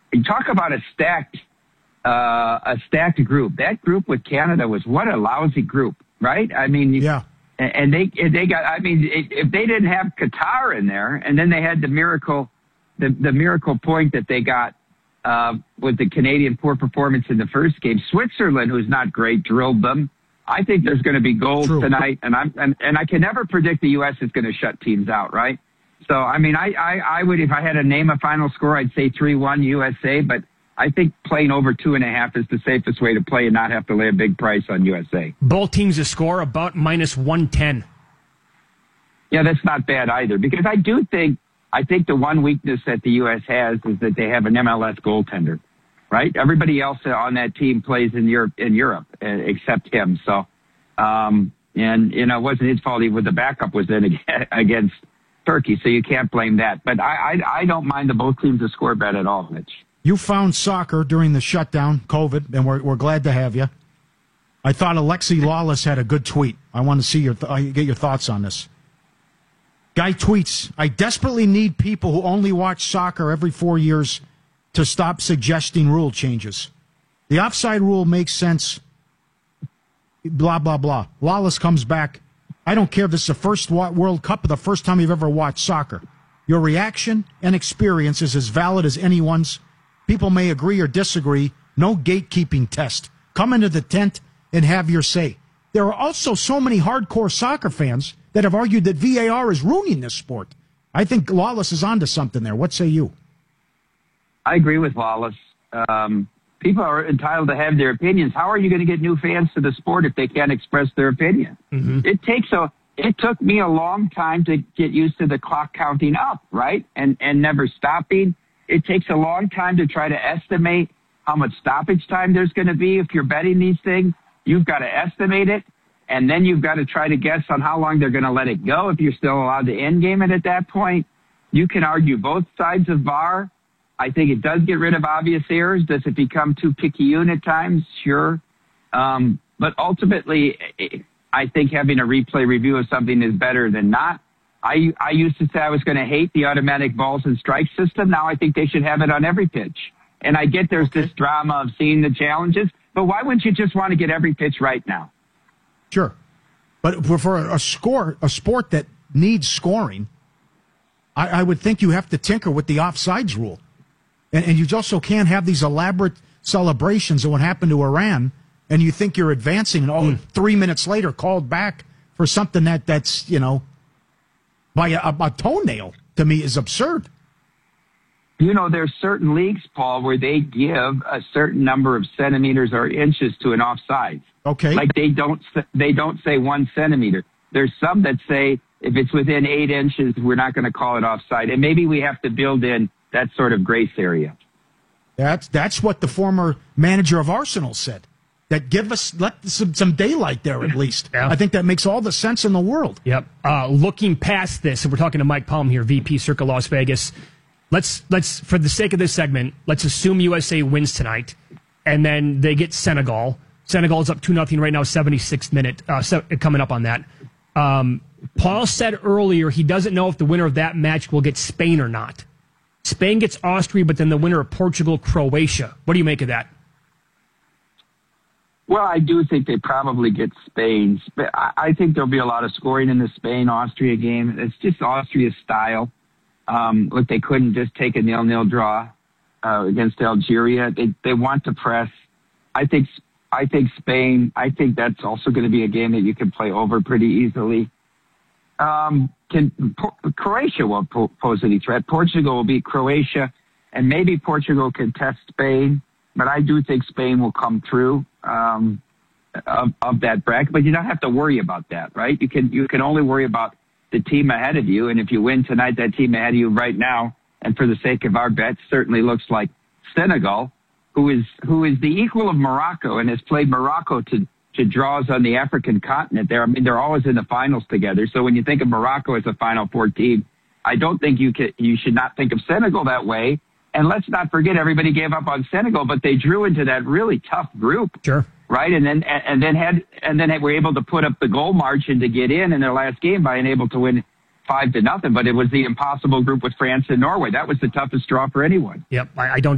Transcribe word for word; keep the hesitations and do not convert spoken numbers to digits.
you talk about a stacked, uh, a stacked group. That group with Canada was what a lousy group, right? I mean, yeah. And they, they got, I mean, if they didn't have Qatar in there, and then they had the miracle, the, the miracle point that they got, uh, with the Canadian poor performance in the first game. Switzerland, who's not great, drilled them. I think there's going to be goals True. tonight, and I'm, and, and I can never predict the U S is going to shut teams out, right? So, I mean, I, I, I would, if I had to name a final score, I'd say three one U S A, but I think playing over two and a half is the safest way to play and not have to lay a big price on U S A. Both teams to score about minus one ten. Yeah, that's not bad either, because I do think, I think the one weakness that the U S has is that they have an M L S goaltender, right? Everybody else on that team plays in Europe, in Europe except him. So, um, and, you know, it wasn't his fault. He was the backup was in against Turkey, so you can't blame that. But I, I, I don't mind the both teams to score bet at all, Mitch. You found soccer during the shutdown, COVID, and we're we're glad to have you. I thought Alexi Lawless had a good tweet. I want to see your th- get your thoughts on this. Guy tweets, I desperately need people who only watch soccer every four years to stop suggesting rule changes. The offside rule makes sense. Blah, blah, blah. Lawless comes back. I don't care if this is the first World Cup or the first time you've ever watched soccer. Your reaction and experience is as valid as anyone's. People may agree or disagree. No gatekeeping test. Come into the tent and have your say. There are also so many hardcore soccer fans that have argued that V A R is ruining this sport. I think Lawless is onto something there. What say you? I agree with Lawless. Um, people are entitled to have their opinions. How are you going to get new fans to the sport if they can't express their opinion? Mm-hmm. It takes a. It took me a long time to get used to the clock counting up, right, and and never stopping. It takes a long time to try to estimate how much stoppage time there's going to be. If you're betting these things, you've got to estimate it, and then you've got to try to guess on how long they're going to let it go. If you're still allowed to end game it at that point, you can argue both sides of V A R. I think it does get rid of obvious errors. Does it become too picayune at times? Sure. Um, but ultimately, I think having a replay review of something is better than not. I, I used to say I was going to hate the automatic balls and strike system. Now I think they should have it on every pitch. And I get there's this drama of seeing the challenges, but why wouldn't you just want to get every pitch right now? Sure. But for a score, a sport that needs scoring, I, I would think you have to tinker with the offsides rule. And, and you also can't have these elaborate celebrations of what happened to Iran, and you think you're advancing, and oh, mm. three minutes later called back for something that, that's, you know, by a, a toenail, to me, is absurd. You know, there's certain leagues, Paul, where they give a certain number of centimeters or inches to an offside. Okay. Like they don't, they don't say one centimeter. There's some that say if it's within eight inches, we're not going to call it offside. And maybe we have to build in that sort of grace area. That's that's what the former manager of Arsenal said. That give us let some, some daylight there at least. Yeah. I think that makes all the sense in the world. Yep. Uh, looking past this, and we're talking to Mike Palm here, V P Circa Las Vegas. Let's let's for the sake of this segment, let's assume U S A wins tonight, and then they get Senegal. Senegal's up two nothing right now, seventy-sixth minute uh, so, coming up on that. Um, Paul said earlier he doesn't know if the winner of that match will get Spain or not. Spain gets Austria, but then the winner of Portugal, Croatia. What do you make of that? Well, I do think they probably get Spain. I think there'll be a lot of scoring in the Spain-Austria game. It's just Austria's style. Um, look, they couldn't just take a nil-nil draw uh, against Algeria. They they want to press. I think I think Spain. I think that's also going to be a game that you can play over pretty easily. Um, can Croatia won't pose any threat. Portugal will beat Croatia, and maybe Portugal can test Spain. But I do think Spain will come through um, of, of that bracket. But you don't have to worry about that, right? You can you can only worry about the team ahead of you. And if you win tonight, that team ahead of you right now, and for the sake of our bet, certainly looks like Senegal, who is who is the equal of Morocco and has played Morocco to, to draws on the African continent. They're, I mean, they're always in the finals together. So when you think of Morocco as a Final Four team, I don't think you can, you should not think of Senegal that way. And let's not forget, everybody gave up on Senegal, but they drew into that really tough group. Sure. Right. And then, and then had, and then were able to put up the goal margin to get in in their last game by being able to win five to nothing. But it was the impossible group with France and Norway. That was the toughest draw for anyone. Yep. I, I don't